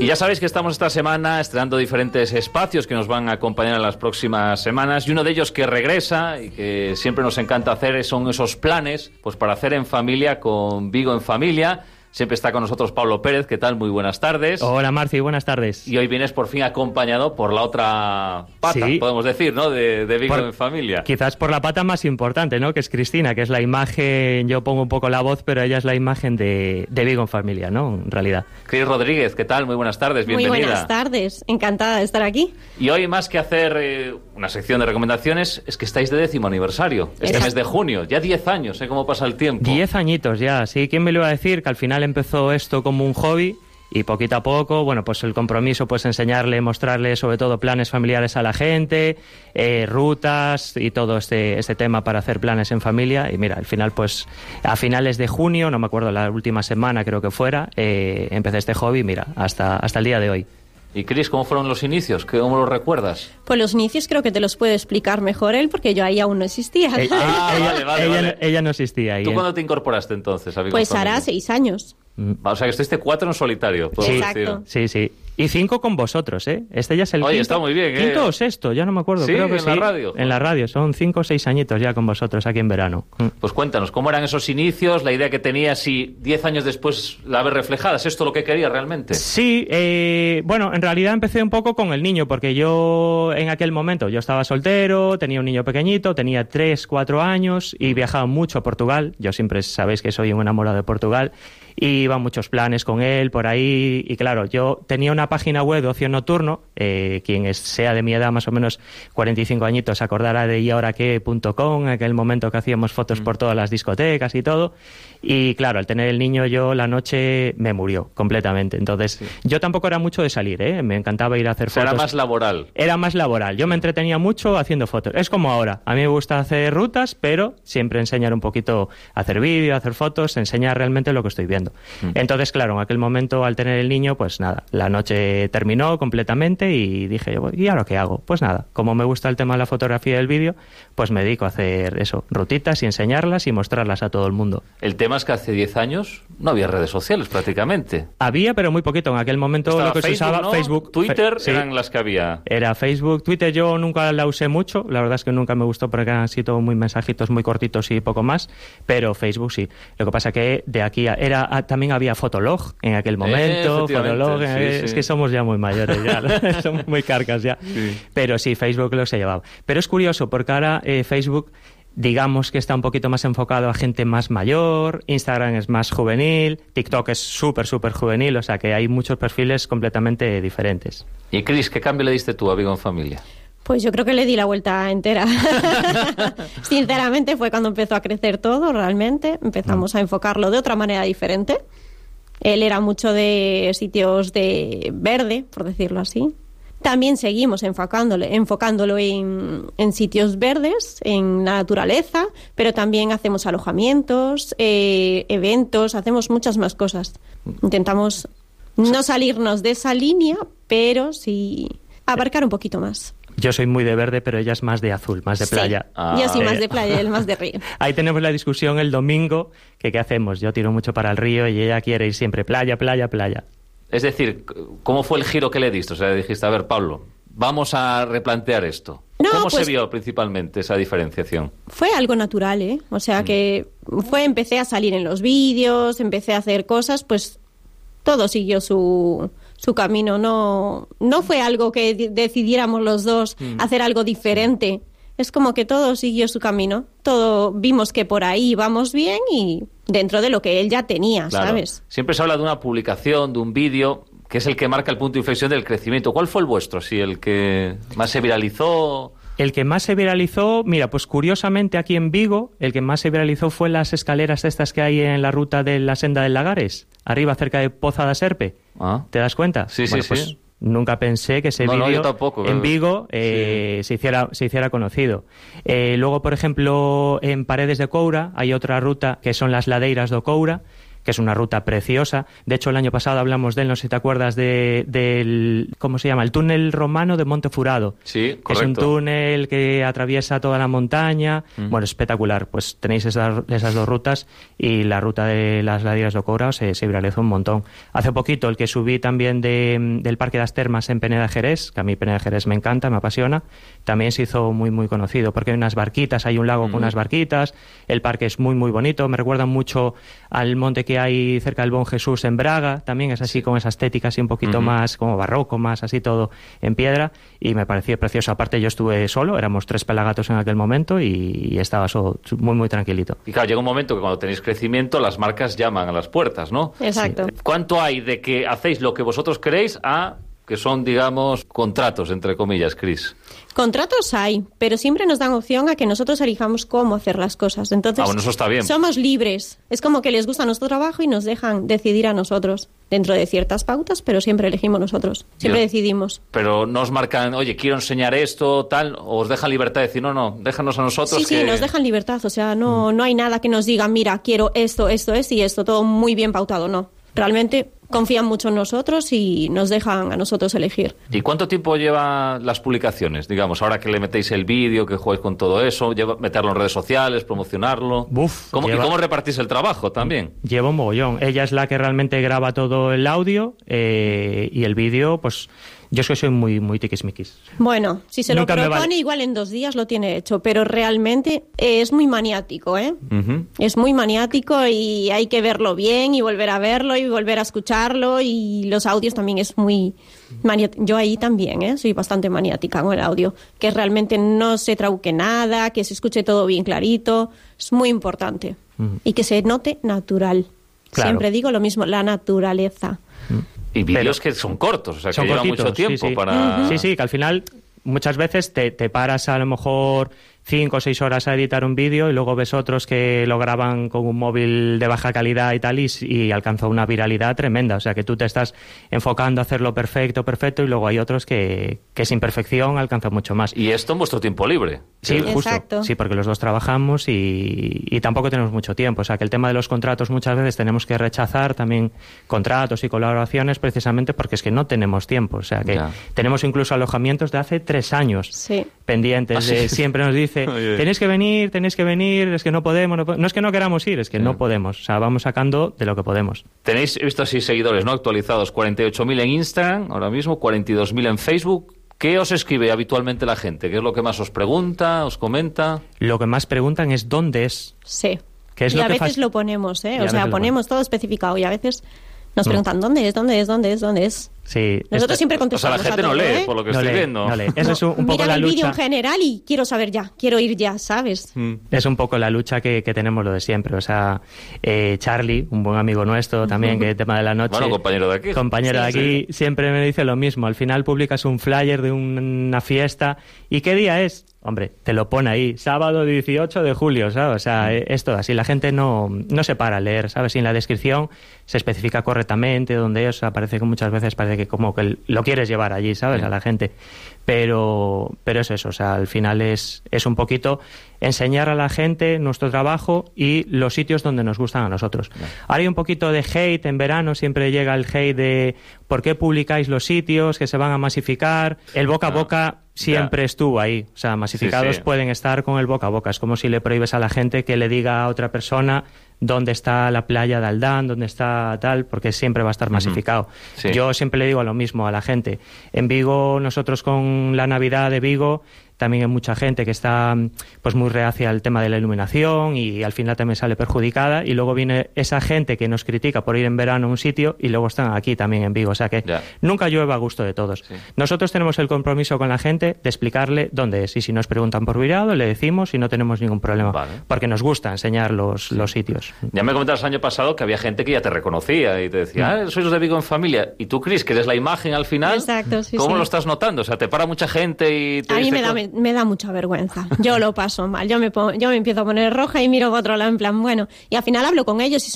Y ya sabéis que estamos esta semana estrenando diferentes espacios que nos van a acompañar en las próximas semanas, y uno de ellos que regresa y que siempre nos encanta hacer son esos planes pues para hacer en familia con Vigo en Familia. Siempre está con nosotros Pablo Pérez. ¿Qué tal? Muy buenas tardes. Hola, Marci, buenas tardes. Y hoy vienes por fin acompañado por la otra pata, sí, podemos decir, ¿no? De Vigo en Familia. Quizás por la pata más importante, ¿no? Que es Cristina, que es la imagen, yo pongo un poco la voz, pero ella es la imagen de Vigo en Familia, ¿no? En realidad. Cris Rodríguez, ¿qué tal? Muy buenas tardes, bienvenida. Muy buenas tardes, encantada de estar aquí. Y hoy, más que hacer una sección de recomendaciones, es que estáis de 10º aniversario, este mes de junio. Ya 10 años, ¿eh? ¿Cómo pasa el tiempo? 10 añitos ya, sí. ¿Quién me lo iba a decir? Que al final empezó esto como un hobby y poquito a poco, bueno, pues el compromiso, pues enseñarle, mostrarle sobre todo planes familiares a la gente, rutas y todo este tema para hacer planes en familia. Y mira, al final, pues a finales de junio, no me acuerdo, la última semana creo que fuera, empecé este hobby, mira, hasta el día de hoy. Y Cris, ¿cómo fueron los inicios? ¿Cómo los recuerdas? Pues los inicios creo que te los puede explicar mejor él, porque yo ahí aún no existía. Vale. Ella no existía ahí. ¿Tú cuándo te incorporaste entonces a Vigo? Pues hará 6 años. O sea, que estuviste 4 en solitario. Sí, exacto. Sí. Y 5 con vosotros, ¿eh? Este ya es el Oye, quinto. está muy bien, ¿eh? ¿Quinto o sexto? Ya no me acuerdo. ¿Sí? Creo que ¿En la radio? En la radio. Son 5 o 6 añitos ya con vosotros aquí en verano. Pues cuéntanos, ¿cómo eran esos inicios? La idea que tenías y 10 años después la ves reflejada. ¿Es esto lo que querías realmente? Sí, bueno, en realidad empecé un poco con el niño, porque yo en aquel momento, yo estaba soltero, tenía un niño pequeñito, tenía 3, 4 años y viajaba mucho a Portugal. Yo siempre sabéis que soy un enamorado de Portugal. Y iba a muchos planes con él por ahí, y claro, yo tenía una página web de ocio nocturno, quien sea de mi edad, más o menos 45 añitos, se acordará de yahoraque.com, en aquel momento que hacíamos fotos por todas las discotecas y todo, y claro, al tener el niño yo la noche me murió completamente, entonces yo tampoco era mucho de salir, me encantaba ir a hacer fotos. Era más laboral. Era más laboral, yo me entretenía mucho haciendo fotos, es como ahora, a mí me gusta hacer rutas, pero siempre enseñar un poquito, hacer vídeo, hacer fotos, enseñar realmente lo que estoy viendo. Entonces, claro, en aquel momento, al tener el niño, pues nada, la noche terminó completamente y dije, ¿y ahora qué hago? Pues nada, como me gusta el tema de la fotografía y el vídeo, pues me dedico a hacer eso, rutitas y enseñarlas y mostrarlas a todo el mundo. El tema es que hace 10 años no había redes sociales prácticamente. Había, pero muy poquito. En aquel momento estaba lo que Facebook, se usaba, ¿no? Facebook, Twitter sí, eran las que había. Era Facebook, Twitter yo nunca la usé mucho, la verdad es que nunca me gustó porque eran así todo muy mensajitos muy cortitos y poco más, pero Facebook sí. Lo que pasa que de aquí también había Fotolog en aquel momento, Fotolog, sí. Es que somos ya muy mayores, ya somos muy carcas ya, sí. Pero sí, Facebook lo se llevaba. Pero es curioso porque ahora Facebook, digamos que está un poquito más enfocado a gente más mayor, Instagram es más juvenil, TikTok es súper juvenil, o sea que hay muchos perfiles completamente diferentes. Y Cris, ¿qué cambio le diste tú a Vigo en Familia? Pues yo creo que le di la vuelta entera. Sinceramente fue cuando empezó a crecer todo, realmente. Empezamos a enfocarlo de otra manera diferente. Él era mucho de sitios de verde, por decirlo así. También seguimos enfocándolo en sitios verdes, en la naturaleza, pero también hacemos alojamientos, eventos, hacemos muchas más cosas. Intentamos no salirnos de esa línea, pero sí abarcar un poquito más. Yo soy muy de verde, pero ella es más de azul, más de playa. Yo sí más de playa, él más de río. Ahí tenemos la discusión el domingo, que ¿qué hacemos? Yo tiro mucho para el río y ella quiere ir siempre playa. Es decir, ¿cómo fue el giro que le diste? O sea, dijiste, a ver, Pablo, vamos a replantear esto. ¿Cómo se vio principalmente esa diferenciación? Fue algo natural, ¿eh? O sea, que empecé a salir en los vídeos, empecé a hacer cosas, pues todo siguió su camino. No fue algo que decidiéramos los dos hacer algo diferente. Es como que todo siguió su camino. Todo vimos que por ahí vamos bien y dentro de lo que él ya tenía, claro. ¿sabes? Siempre se habla de una publicación, de un vídeo, que es el que marca el punto de inflexión del crecimiento. ¿Cuál fue el vuestro? ¿Sí, el que más se viralizó? El que más se viralizó, mira, pues curiosamente aquí en Vigo, el que más se viralizó fue las escaleras estas que hay en la ruta de la Senda del Lagares, arriba cerca de Poza da Serpe. ¿Te das cuenta? Sí, bueno, sí, pues sí. Nunca pensé que ese vídeo en Vigo se hiciera conocido. Luego, por ejemplo, en Paredes de Coura hay otra ruta que son las Ladeiras do Coura, que es una ruta preciosa. De hecho, el año pasado hablamos de él, no sé si te acuerdas, del ¿cómo se llama? El túnel romano de Montefurado. Sí, correcto. Es un túnel que atraviesa toda la montaña. Bueno, espectacular. Pues tenéis esas dos rutas, y la ruta de las Ladieras do Courao se viralizó un montón. Hace poquito el que subí también del Parque de las Termas en Peneda Jerez, que a mí Peneda Jerez me encanta, me apasiona, también se hizo muy muy conocido, porque hay unas barquitas, hay un lago con unas barquitas, el parque es muy muy bonito, me recuerda mucho al monte que hay cerca del Bon Jesús en Braga, también es así con esa estética así un poquito más como barroco, más así todo en piedra, y me pareció precioso. Aparte yo estuve solo, éramos 3 pelagatos en aquel momento y estaba muy muy tranquilito. Y claro, llega un momento que cuando tenéis crecimiento las marcas llaman a las puertas, ¿no? Exacto. ¿Cuánto hay de que hacéis lo que vosotros queréis a que son, digamos, contratos, entre comillas, Cris? Contratos hay, pero siempre nos dan opción a que nosotros elijamos cómo hacer las cosas. Entonces, bueno, eso está bien. Somos libres. Es como que les gusta nuestro trabajo y nos dejan decidir a nosotros, dentro de ciertas pautas, pero siempre elegimos nosotros. Siempre decidimos. Pero no os marcan, oye, quiero enseñar esto, tal, o os dejan libertad de decir, no, déjanos a nosotros. Sí, nos dejan libertad. O sea, no hay nada que nos diga, mira, quiero esto y esto, todo muy bien pautado, no. Realmente confían mucho en nosotros y nos dejan a nosotros elegir. ¿Y cuánto tiempo lleva las publicaciones? Digamos, ahora que le metéis el vídeo, que jugáis con todo eso, meterlo en redes sociales, promocionarlo. ¿Y cómo repartís el trabajo también? Lleva un mogollón. Ella es la que realmente graba todo el audio y el vídeo, pues yo es que soy muy, muy tiquismiquis. Bueno, si se nunca lo propone, igual en 2 días lo tiene hecho, pero realmente es muy maniático, ¿eh? Es muy maniático y hay que verlo bien y volver a verlo y volver a escucharlo, y los audios también es muy maniático. Yo ahí también, soy bastante maniática con el audio, que realmente no se trauque nada, que se escuche todo bien clarito, es muy importante. Y que se note natural. Claro. Siempre digo lo mismo, la naturaleza. Y vídeos que son cortos, o sea, que llevan mucho tiempo para... Sí, que al final muchas veces te paras a lo mejor 5 o 6 horas a editar un vídeo y luego ves otros que lo graban con un móvil de baja calidad y tal y alcanza una viralidad tremenda. O sea, que tú te estás enfocando a hacerlo perfecto y luego hay otros que sin perfección alcanzan mucho más. ¿Y esto en vuestro tiempo libre? Sí, justo. Exacto. Sí, porque los dos trabajamos y tampoco tenemos mucho tiempo. O sea, que el tema de los contratos muchas veces tenemos que rechazar también contratos y colaboraciones precisamente porque es que no tenemos tiempo. O sea, que tenemos incluso alojamientos de hace 3 años pendientes. Siempre nos dice, tenéis que venir, es que no podemos. No es que no queramos ir, es que no podemos. O sea, vamos sacando de lo que podemos. Tenéis, he visto así seguidores, ¿no? Actualizados, 48.000 en Instagram, ahora mismo, 42.000 en Facebook. ¿Qué os escribe habitualmente la gente? ¿Qué es lo que más os pregunta, os comenta? Lo que más preguntan es dónde es. Sí. ¿Qué es y lo a que veces lo ponemos, O sea, ponemos todo especificado y a veces nos preguntan ¿dónde es? Sí. Nosotros siempre contestamos. O sea, la gente no lee, por lo que estoy viendo. No lee. Eso es un poco la lucha. Mira el vídeo en general y quiero saber ya, quiero ir ya, ¿sabes? Es un poco la lucha que tenemos lo de siempre. O sea, Charlie, un buen amigo nuestro también, que el tema de la noche. Bueno, compañero de aquí. Compañero de aquí, siempre me dice lo mismo. Al final publicas un flyer de una fiesta. ¿Y qué día es? Hombre, te lo pone ahí, sábado 18 de julio, ¿sabes? O sea, es todo así. La gente no se para a leer, ¿sabes? Y en la descripción se especifica correctamente dónde es. O sea, parece que muchas veces parece que como que lo quieres llevar allí, ¿sabes? A la gente. Pero es eso, o sea, al final es un poquito enseñar a la gente nuestro trabajo y los sitios donde nos gustan a nosotros. Ahora hay un poquito de hate en verano, siempre llega el hate de ¿por qué publicáis los sitios que se van a masificar? El boca a boca siempre estuvo ahí, o sea, masificados pueden estar con el boca a boca. Es como si le prohíbes a la gente que le diga a otra persona dónde está la playa de Aldán, dónde está tal, porque siempre va a estar masificado. Yo siempre le digo lo mismo a la gente. En Vigo, nosotros con la Navidad de Vigo, también hay mucha gente que está pues muy reacia al tema de la iluminación y al final también sale perjudicada, y luego viene esa gente que nos critica por ir en verano a un sitio y luego están aquí también en Vigo, o sea que nunca llueve a gusto de todos. Nosotros tenemos el compromiso con la gente de explicarle dónde es, y si nos preguntan por Virado le decimos y no tenemos ningún problema, porque nos gusta enseñar los sitios. Ya me comentabas el año pasado que había gente que ya te reconocía y te decía, sois los de Vigo en Familia, y tú, Cris, que eres la imagen al final. Exacto, ¿Cómo lo estás notando? O sea, te para mucha gente y te a mí me da mucha vergüenza. Yo lo paso mal. Yo me empiezo a poner roja y miro a otro lado en plan, bueno. Y al final hablo con ellos y son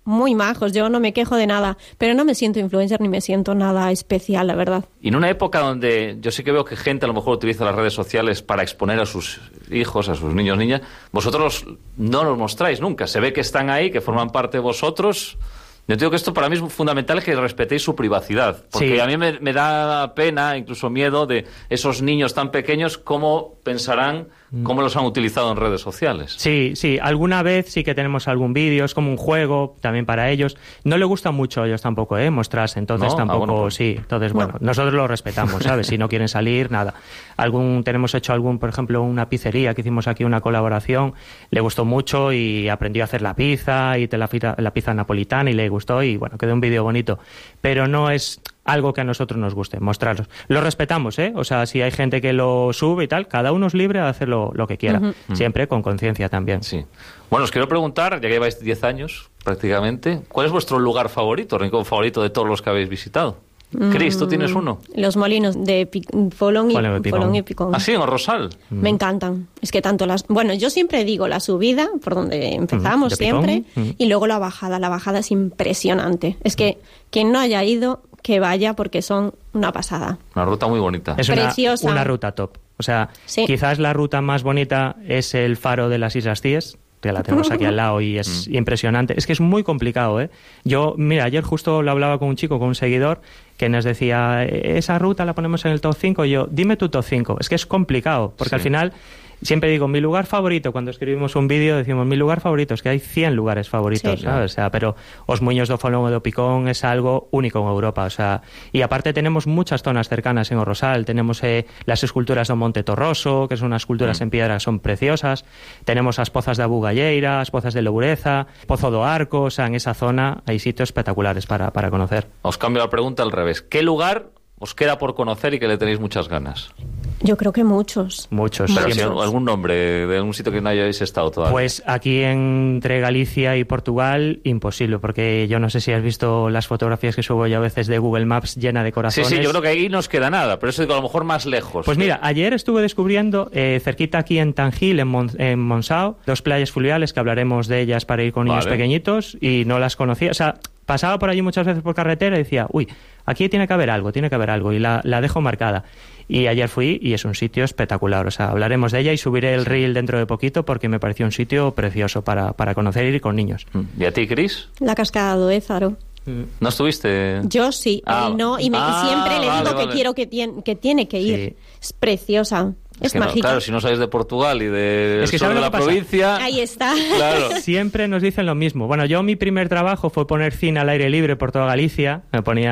muy majos, yo no me quejo de nada, pero no me siento influencer ni me siento nada especial, la verdad. Y en una época donde yo sí que veo que gente a lo mejor utiliza las redes sociales para exponer a sus hijos, a sus niños, niñas, vosotros no los mostráis nunca. Se ve que están ahí, que forman parte de vosotros. Yo digo que esto para mí es fundamental, que respetéis su privacidad, porque sí. A mí me da pena, incluso miedo, de esos niños tan pequeños, cómo pensarán, cómo los han utilizado en redes sociales. Sí, alguna vez sí que tenemos algún vídeo, es como un juego también para ellos. No le gusta mucho a ellos tampoco, mostrarse, entonces ¿No? tampoco, Bueno, pues... sí. Entonces, bueno, nosotros lo respetamos, ¿sabes? Si no quieren salir, nada. Tenemos hecho por ejemplo, una pizzería que hicimos aquí, una colaboración, le gustó mucho y aprendió a hacer la pizza, y la pizza napolitana, y le gustó, y bueno, quedó un vídeo bonito. Pero no es algo que a nosotros nos guste, mostrarlos. Lo respetamos, o sea, si hay gente que lo sube y tal, cada uno es libre de hacer lo que quiera, siempre con conciencia también. Sí. Bueno, os quiero preguntar, ya que lleváis 10 años prácticamente, ¿cuál es vuestro lugar favorito, rincón favorito de todos los que habéis visitado? Cris, ¿tú tienes uno? Los molinos de Folón y Picón. ¿Ah, sí, en Rosal? Me encantan. Es que tanto Bueno, yo siempre digo la subida, por donde empezamos siempre, y luego la bajada. La bajada es impresionante. Es que quien no haya ido, que vaya, porque son una pasada. Una ruta muy bonita. Es preciosa. Una ruta top. O sea, sí. Quizás la ruta más bonita es el faro de las Islas Cíes, que la tenemos aquí al lado y es impresionante. Es que es muy complicado, Yo, mira, ayer justo lo hablaba con un chico, con un seguidor, que nos decía, esa ruta la ponemos en el top 5, y yo, dime tu top 5. Es que es complicado, porque al final... Siempre digo, mi lugar favorito, cuando escribimos un vídeo decimos, mi lugar favorito, es que hay 100 lugares favoritos, sí, ¿sabes? O sea, pero os Muños do Folón o do Picón es algo único en Europa, o sea, y aparte tenemos muchas zonas cercanas en O Rosal, tenemos las esculturas do Monte Torroso, que son unas esculturas en piedra, son preciosas, tenemos as pozas da Bugalleira, as pozas de Loureza, Pozo do Arco, o sea, en esa zona hay sitios espectaculares para conocer. Os cambio la pregunta al revés. ¿Qué lugar os queda por conocer y que le tenéis muchas ganas? Yo creo que muchos. Pero si algún nombre de algún sitio que no hayáis estado todavía. Pues aquí entre Galicia y Portugal, imposible, porque yo no sé si has visto las fotografías que subo yo a veces de Google Maps llena de corazones. Sí, yo creo que ahí no os queda nada, pero eso digo, a lo mejor más lejos. Pues mira, ayer estuve descubriendo, cerquita aquí en Tangil, en Monsao, 2 playas fluviales que hablaremos de ellas para ir con niños pequeñitos, y no las conocía, o sea... Pasaba por allí muchas veces por carretera y decía, uy, aquí tiene que haber algo, y la dejo marcada. Y ayer fui y es un sitio espectacular, o sea, hablaremos de ella y subiré el reel dentro de poquito porque me pareció un sitio precioso para conocer y ir con niños. ¿Y a ti, Cris? La cascada do Ézaro. ¿No estuviste? Yo sí, él no, y siempre le digo que quiero que tiene que ir. Sí. Es preciosa. Es mágica. Claro, si no sabes de Portugal y de la provincia... Ahí está. Claro. Siempre nos dicen lo mismo. Bueno, yo mi primer trabajo fue poner cine al aire libre por toda Galicia.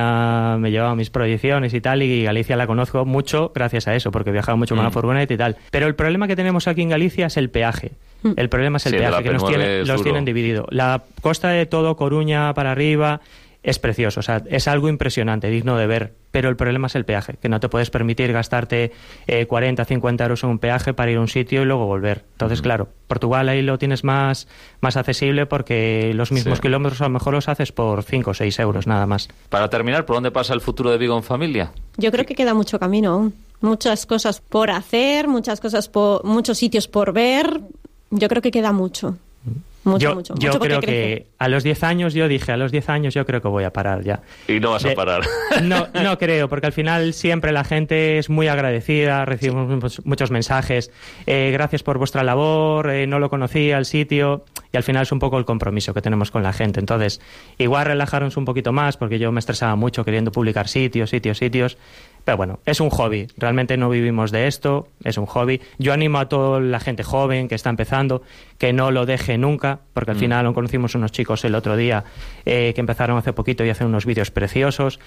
Me llevaba mis proyecciones y tal, y Galicia la conozco mucho gracias a eso, porque viajaba mucho con la furgoneta y tal. Pero el problema que tenemos aquí en Galicia es el peaje. El problema es el peaje, que los tienen dividido. La costa de todo, Coruña para arriba... Es precioso, o sea, es algo impresionante, digno de ver, pero el problema es el peaje, que no te puedes permitir gastarte 40, 50 euros en un peaje para ir a un sitio y luego volver. Entonces, claro, Portugal ahí lo tienes más accesible porque los mismos kilómetros a lo mejor los haces por 5 o 6 euros, nada más. Para terminar, ¿por dónde pasa el futuro de Vigo en familia? Yo creo que queda mucho camino aún. Muchas cosas por hacer, muchos sitios por ver. Yo creo que queda mucho. Mucho creo que a los 10 años yo creo que voy a parar ya. Y no vas a parar. No creo, porque al final siempre la gente es muy agradecida, recibimos muchos mensajes, gracias por vuestra labor, no lo conocía el sitio, y al final es un poco el compromiso que tenemos con la gente. Entonces, igual relajarnos un poquito más, porque yo me estresaba mucho queriendo publicar sitios, pero bueno, es un hobby, realmente no vivimos de esto, es un hobby. Yo animo a toda la gente joven que está empezando que no lo deje nunca, porque al final conocimos unos chicos el otro día que empezaron hace poquito y hacen unos vídeos preciosos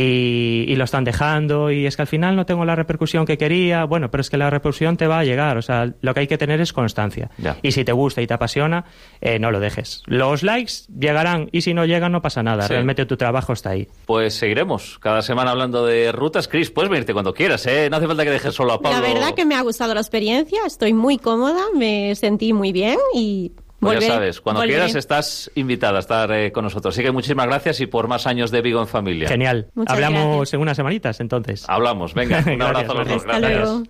y lo están dejando, y es que al final no tengo la repercusión que quería. Bueno, pero es que la repercusión te va a llegar, o sea, lo que hay que tener es constancia. Y si te gusta y te apasiona, no lo dejes. Los likes llegarán, y si no llegan no pasa nada, realmente tu trabajo está ahí. Pues seguiremos cada semana hablando de rutas. Cris, puedes venirte cuando quieras, no hace falta que dejes solo a Pablo. La verdad que me ha gustado la experiencia, estoy muy cómoda, me sentí muy bien y... Pues ya sabes, cuando quieras estás invitada a estar con nosotros. Así que muchísimas gracias y por más años de Vigo en familia. Genial. Muchas Hablamos gracias. en unas semanitas, entonces. Hablamos, venga, un abrazo a los dos. Hasta luego.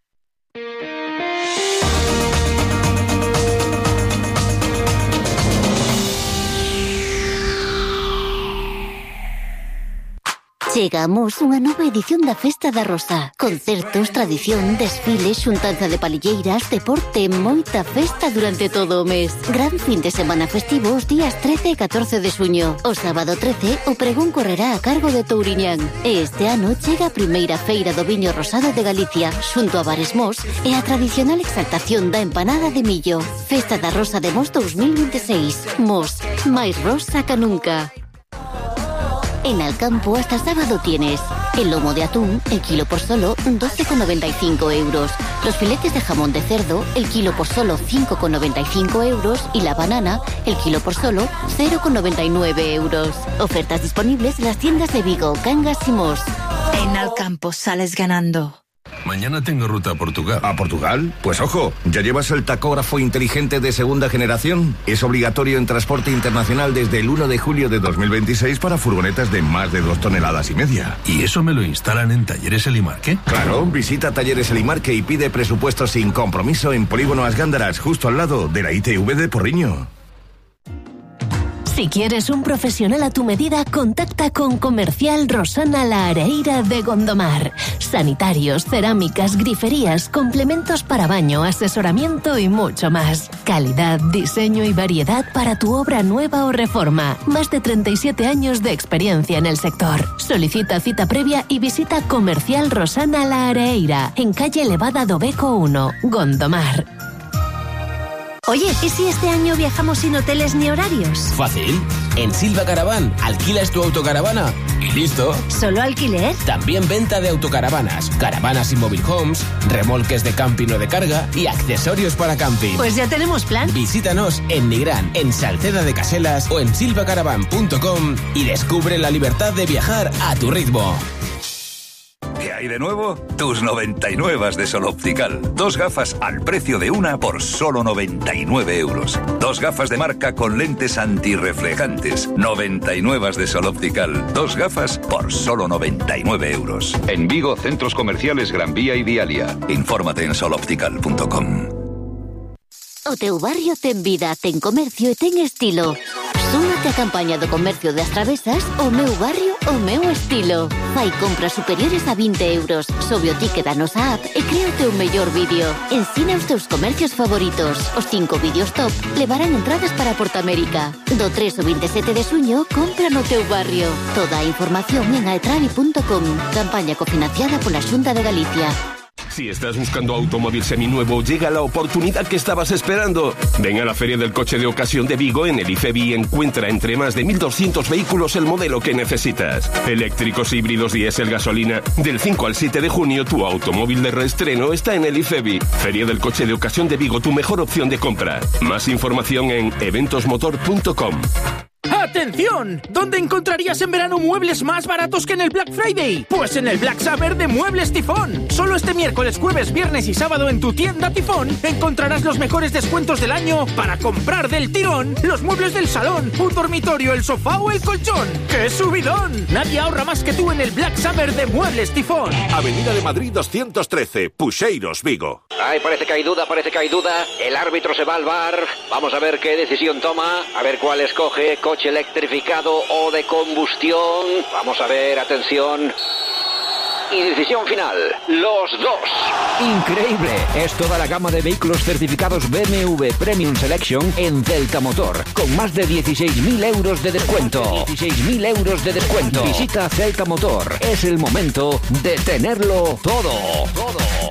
Chegamos unha nova edición da Festa da Rosa. Concertos, tradición, desfiles, xuntanza de palilleiras, deporte, moita festa durante todo o mes. Gran fin de semana festivo os días 13 e 14 de xuño. O sábado 13, o pregón correrá a cargo de Touriñán. E este ano chega a primeira feira do viño rosado de Galicia, xunto a Bares Mos e a tradicional exaltación da empanada de millo. Festa da Rosa de Mos 2026. Mos, máis rosa que nunca. En Alcampo hasta sábado tienes el lomo de atún, el kilo por solo 12,95 euros. Los filetes de jamón de cerdo, el kilo por solo 5,95 euros. Y la banana, el kilo por solo 0,99 euros. Ofertas disponibles en las tiendas de Vigo, Cangas y Mos. En Alcampo sales ganando. Mañana tengo ruta a Portugal. ¿A Portugal? Pues ojo, ¿ya llevas el tacógrafo inteligente de segunda generación? Es obligatorio en transporte internacional desde el 1 de julio de 2026 para furgonetas de más de 2,5 toneladas. ¿Y eso me lo instalan en Talleres Elimarque? Claro, visita Talleres Elimarque y pide presupuesto sin compromiso en Polígono As Gándaras, justo al lado de la ITV de Porriño. Si quieres un profesional a tu medida, contacta con Comercial Rosana La Areira de Gondomar. Sanitarios, cerámicas, griferías, complementos para baño, asesoramiento y mucho más. Calidad, diseño y variedad para tu obra nueva o reforma. Más de 37 años de experiencia en el sector. Solicita cita previa y visita Comercial Rosana La Areira, en calle Elevada do Beco 1, Gondomar. Oye, ¿y si este año viajamos sin hoteles ni horarios? Fácil. En Silva Caravan alquilas tu autocaravana y listo. ¿Solo alquiler? También venta de autocaravanas, caravanas y mobile homes, remolques de camping o de carga y accesorios para camping. Pues ya tenemos plan. Visítanos en Nigrán, en Salceda de Caselas o en silvacaravan.com y descubre la libertad de viajar a tu ritmo. ¿Qué hay de nuevo? Tus 99 de Sol Optical. 2 gafas al precio de una por solo 99 euros. 2 gafas de marca con lentes antirreflejantes. 99 de Sol Optical. 2 gafas por solo 99 euros. En Vigo, centros comerciales Gran Vía y Vialia. Infórmate en soloptical.com. O teu barrio ten vida, ten comercio e ten estilo. Súmate a campaña do comercio das Travesas, o meu barrio, o meu estilo. Fai compras superiores a 20 euros, sobe o ticket da nosa app e crea o teu mellor vídeo. Ensina os teus comercios favoritos. Os 5 vídeos top levarán entradas para Portamérica. Do 3 ao 27 de xuño, compra no teu barrio. Toda a información en aetravi.com. Campaña cofinanciada pola Xunta de Galicia. Si estás buscando automóvil seminuevo, llega la oportunidad que estabas esperando. Ven a la Feria del Coche de Ocasión de Vigo en el IFEBI y encuentra entre más de 1.200 vehículos el modelo que necesitas. Eléctricos, híbridos, diésel, gasolina. Del 5 al 7 de junio, tu automóvil de reestreno está en el IFEBI. Feria del Coche de Ocasión de Vigo, tu mejor opción de compra. Más información en eventosmotor.com. ¡Atención! ¿Dónde encontrarías en verano muebles más baratos que en el Black Friday? Pues en el Black Summer de Muebles Tifón. Solo este miércoles, jueves, viernes y sábado en tu tienda Tifón encontrarás los mejores descuentos del año para comprar del tirón los muebles del salón, un dormitorio, el sofá o el colchón. ¡Qué subidón! Nadie ahorra más que tú en el Black Summer de Muebles Tifón. Avenida de Madrid 213, Puxeiros, Vigo. Ay, parece que hay duda. El árbitro se va al VAR. Vamos a ver qué decisión toma. A ver cuál escoge. Coche electrificado o de combustión. Vamos a ver, atención. Y decisión final, los dos. Increíble, es toda la gama de vehículos certificados BMW Premium Selection en Celta Motor, con más de 16.000 euros de descuento. 16.000 euros de descuento. Visita Celta Motor, es el momento de tenerlo todo.